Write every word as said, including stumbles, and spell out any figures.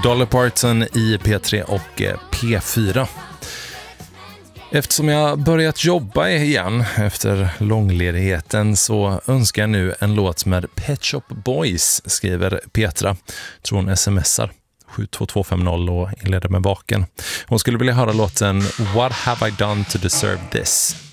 Dolly Parton i P tre och P fyra. Eftersom jag börjat jobba igen efter långledigheten så önskar jag nu en låt med Pet Shop Boys, skriver Petra. Tror hon smsar sju två två fem noll och inleder med baken. Hon skulle vilja höra låten What Have I Done to Deserve This?